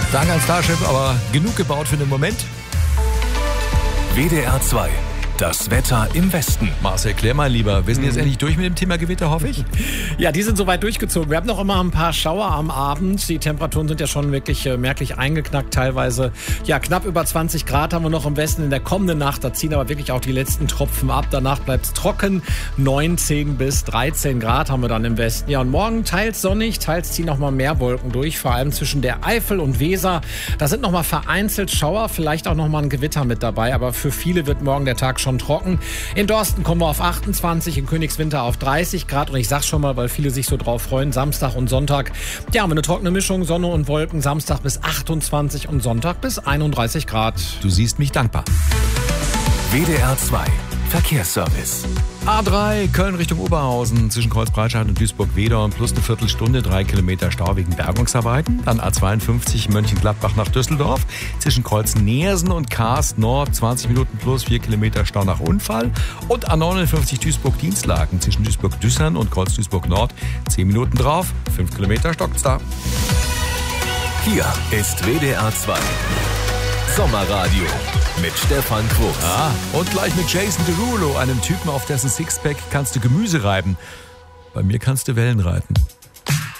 Danke an Starship, aber genug gebaut für den Moment. WDR 2. Das Wetter im Westen. Marcel, erklär mal lieber. Wir sind jetzt endlich durch mit dem Thema Gewitter, hoffe ich? Ja, die sind soweit durchgezogen. Wir haben noch immer ein paar Schauer am Abend. Die Temperaturen sind ja schon wirklich merklich eingeknackt. Teilweise, ja, knapp über 20 Grad haben wir noch im Westen in der kommenden Nacht. Da ziehen aber wirklich auch die letzten Tropfen ab. Danach bleibt es trocken. 19 bis 13 Grad haben wir dann im Westen. Ja, und morgen teils sonnig, teils ziehen noch mal mehr Wolken durch. Vor allem zwischen der Eifel und Weser. Da sind noch mal vereinzelt Schauer, vielleicht auch noch mal ein Gewitter mit dabei. Aber für viele wird morgen der Tag schon trocken. In Dorsten kommen wir auf 28, in Königswinter auf 30 Grad. Und ich sag's schon mal, weil viele sich so drauf freuen, Samstag und Sonntag. Ja, haben wir eine trockene Mischung, Sonne und Wolken. Samstag bis 28 und Sonntag bis 31 Grad. Du siehst mich dankbar. WDR 2. Verkehrsservice. A3 Köln Richtung Oberhausen zwischen Kreuzbreitscheid und Duisburg-Wedorn plus eine Viertelstunde, 3 Kilometer Stau wegen Bergungsarbeiten. Dann A52 Mönchengladbach nach Düsseldorf zwischen Kreuz-Neersen und Kaas Nord 20 Minuten plus 4 Kilometer Stau nach Unfall. Und A59 Duisburg-Dienstlaken zwischen Duisburg-Düssern und Kreuz-Duisburg-Nord 10 Minuten drauf, 5 Kilometer stockt's da. Hier ist WDR 2. Sommerradio mit Stefan Quo. Und gleich mit Jason Derulo, einem Typen, auf dessen Sixpack kannst du Gemüse reiben. Bei mir kannst du Wellen reiten.